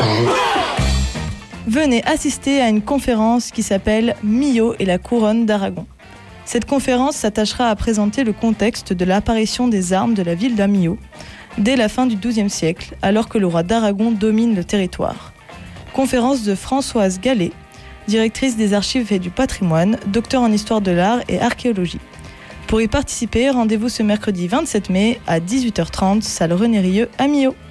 Venez assister à une conférence qui s'appelle Millau et la couronne d'Aragon. Cette conférence s'attachera à présenter le contexte de l'apparition des armes de la ville d'Amillau dès la fin du XIIe siècle, alors que le roi d'Aragon domine le territoire. Conférence de Françoise Gallet, directrice des archives et du patrimoine, docteur en histoire de l'art et archéologie. Pour y participer, rendez-vous ce mercredi 27 mai à 18h30, salle René Rieu à Millau.